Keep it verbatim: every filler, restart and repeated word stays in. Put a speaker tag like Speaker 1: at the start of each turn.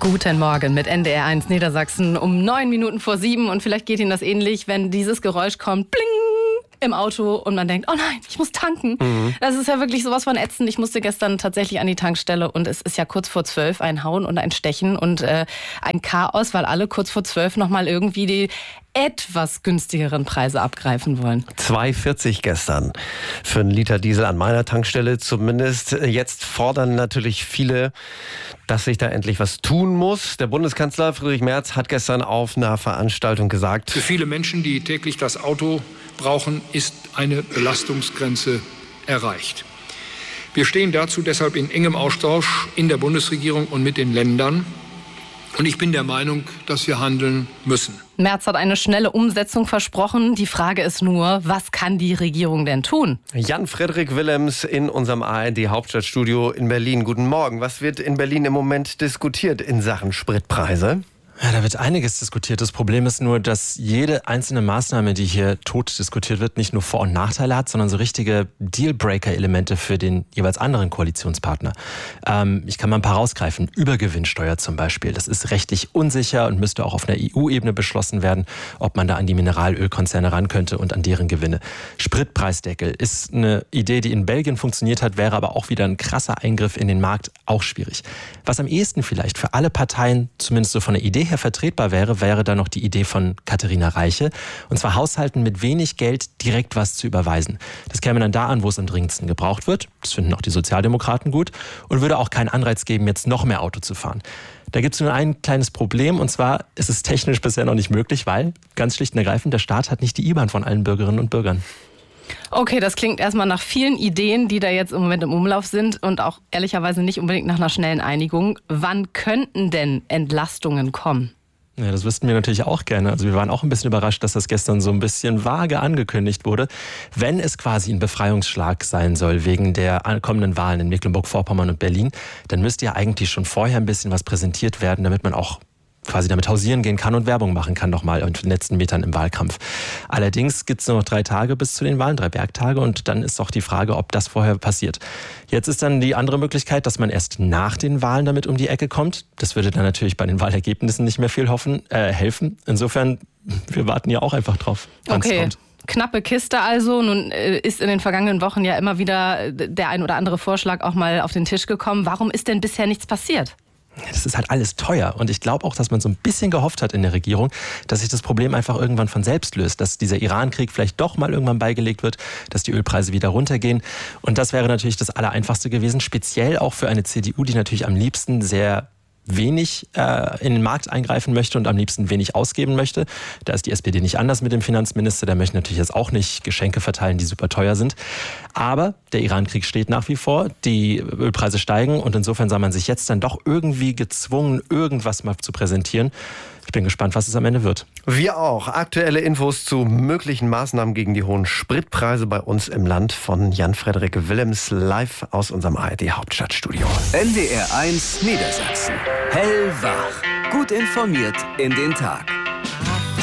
Speaker 1: Guten Morgen mit N D R eins Niedersachsen um neun Minuten vor sieben. Und vielleicht geht Ihnen das ähnlich, wenn dieses Geräusch kommt, bling, im Auto und man denkt, oh nein, ich muss tanken. Mhm. Das ist ja wirklich sowas von ätzend. Ich musste gestern tatsächlich an die Tankstelle und es ist ja kurz vor zwölf ein Hauen und ein Stechen und äh, ein Chaos, weil alle kurz vor zwölf nochmal irgendwie die etwas günstigeren Preise abgreifen wollen.
Speaker 2: zwei vierzig gestern für einen Liter Diesel an meiner Tankstelle zumindest. Jetzt fordern natürlich viele, dass sich da endlich was tun muss. Der Bundeskanzler Friedrich Merz hat gestern auf einer Veranstaltung gesagt:
Speaker 3: Für viele Menschen, die täglich das Auto brauchen, ist eine Belastungsgrenze erreicht. Wir stehen dazu deshalb in engem Austausch in der Bundesregierung und mit den Ländern. Und ich bin der Meinung, dass wir handeln müssen.
Speaker 1: Merz hat eine schnelle Umsetzung versprochen. Die Frage ist nur, was kann die Regierung denn tun?
Speaker 2: Jan-Frederik Willems in unserem A R D-Hauptstadtstudio in Berlin. Guten Morgen. Was wird in Berlin im Moment diskutiert in Sachen Spritpreise?
Speaker 4: Ja, da wird einiges diskutiert. Das Problem ist nur, dass jede einzelne Maßnahme, die hier tot diskutiert wird, nicht nur Vor- und Nachteile hat, sondern so richtige Dealbreaker-Elemente für den jeweils anderen Koalitionspartner. Ähm, ich kann mal ein paar rausgreifen. Übergewinnsteuer zum Beispiel. Das ist rechtlich unsicher und müsste auch auf einer E U-Ebene beschlossen werden, ob man da an die Mineralölkonzerne ran könnte und an deren Gewinne. Spritpreisdeckel ist eine Idee, die in Belgien funktioniert hat, wäre aber auch wieder ein krasser Eingriff in den Markt, auch schwierig. Was am ehesten vielleicht für alle Parteien, zumindest so von der Idee her vertretbar wäre, wäre da noch die Idee von Katharina Reiche. Und zwar Haushalten mit wenig Geld direkt was zu überweisen. Das käme dann da an, wo es am dringendsten gebraucht wird. Das finden auch die Sozialdemokraten gut. Und würde auch keinen Anreiz geben, jetzt noch mehr Auto zu fahren. Da gibt es nur ein kleines Problem, und zwar ist es technisch bisher noch nicht möglich, weil, ganz schlicht und ergreifend, der Staat hat nicht die I B A N von allen Bürgerinnen und Bürgern.
Speaker 1: Okay, das klingt erstmal nach vielen Ideen, die da jetzt im Moment im Umlauf sind und auch ehrlicherweise nicht unbedingt nach einer schnellen Einigung. Wann könnten denn Entlastungen kommen?
Speaker 4: Ja, das wüssten wir natürlich auch gerne. Also wir waren auch ein bisschen überrascht, dass das gestern so ein bisschen vage angekündigt wurde. Wenn es quasi ein Befreiungsschlag sein soll wegen der kommenden Wahlen in Mecklenburg-Vorpommern und Berlin, dann müsste ja eigentlich schon vorher ein bisschen was präsentiert werden, damit man auch quasi damit hausieren gehen kann und Werbung machen kann nochmal in den letzten Metern im Wahlkampf. Allerdings gibt es nur noch drei Tage bis zu den Wahlen, drei Werktage, und dann ist auch die Frage, ob das vorher passiert. Jetzt ist dann die andere Möglichkeit, dass man erst nach den Wahlen damit um die Ecke kommt. Das würde dann natürlich bei den Wahlergebnissen nicht mehr viel hoffen, äh, helfen. Insofern, wir warten ja auch einfach drauf, wann es
Speaker 1: okay.
Speaker 4: kommt.
Speaker 1: Knappe Kiste also. Nun ist in den vergangenen Wochen ja immer wieder der ein oder andere Vorschlag auch mal auf den Tisch gekommen. Warum ist denn bisher nichts passiert?
Speaker 4: Das ist halt alles teuer, und ich glaube auch, dass man so ein bisschen gehofft hat in der Regierung, dass sich das Problem einfach irgendwann von selbst löst, dass dieser Iran-Krieg vielleicht doch mal irgendwann beigelegt wird, dass die Ölpreise wieder runtergehen, und das wäre natürlich das Allereinfachste gewesen, speziell auch für eine C D U, die natürlich am liebsten sehr wenig äh, in den Markt eingreifen möchte und am liebsten wenig ausgeben möchte. Da ist die S P D nicht anders mit dem Finanzminister. Der möchte natürlich jetzt auch nicht Geschenke verteilen, die super teuer sind. Aber der Iran-Krieg steht nach wie vor. Die Ölpreise steigen, und insofern sah man sich jetzt dann doch irgendwie gezwungen, irgendwas mal zu präsentieren. Ich bin gespannt, was es am Ende wird.
Speaker 2: Wir auch. Aktuelle Infos zu möglichen Maßnahmen gegen die hohen Spritpreise bei uns im Land von Jan-Frederik Willems live aus unserem A R D-Hauptstadtstudio.
Speaker 5: N D R eins Niedersachsen. Hellwach. Gut informiert in den Tag.